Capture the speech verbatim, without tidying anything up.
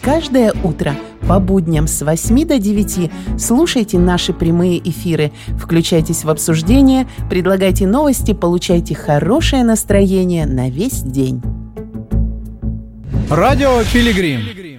Каждое утро по будням с восьми до девяти слушайте наши прямые эфиры, включайтесь в обсуждение, предлагайте новости, получайте хорошее настроение на весь день. Радио Пилигрим.